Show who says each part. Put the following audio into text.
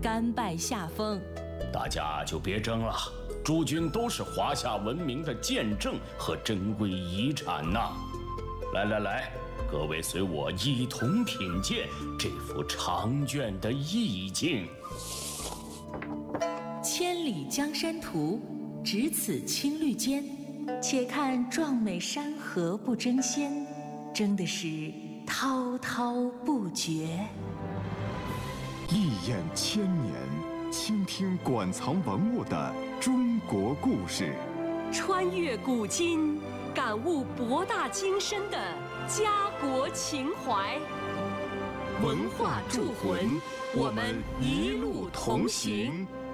Speaker 1: 甘拜下风。
Speaker 2: 大家就别争了，诸君都是华夏文明的见证和珍贵遗产呐！来，各位随我一同品鉴这幅长卷的意境。
Speaker 1: 千里江山图，只此青绿间。且看壮美山河不争先，争的是滔滔不绝。
Speaker 3: 一眼千年，倾听馆藏文物的中国故事，
Speaker 4: 穿越古今，感悟博大精深的家国情怀。
Speaker 3: 文化铸魂，我们一路同行。